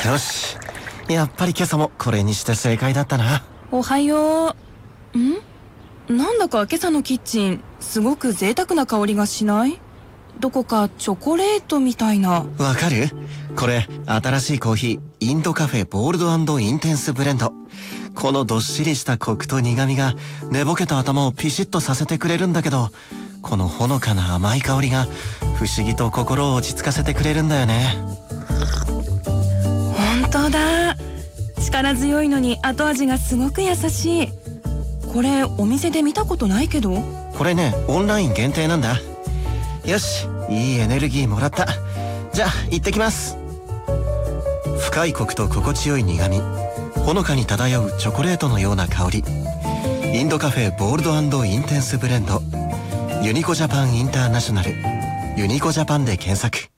よし、やっぱり今朝もこれにして正解だったな。 おはよう。なんだか今朝のキッチンすごく贅沢な香りがしない？どこかチョコレートみたいな。 わかる？これ新しいコーヒー、インドカフェボールド&インテンスブレンド。このどっしりしたコクと苦味が寝ぼけた頭をピシッとさせてくれるんだけど、このほのかな甘い香りが不思議と心を落ち着かせてくれるんだよね。 本当だ。力強いのに後味がすごく優しい。これお店で見たことないけど。 これね、オンライン限定なんだ。よし、いいエネルギーもらった。じゃあ行ってきます。深いコクと心地よい苦味、ほのかに漂うチョコレートのような香り。インドカフェボールド&インテンスブレンド。ユニコジャパンインターナショナル。ユニコジャパンで検索。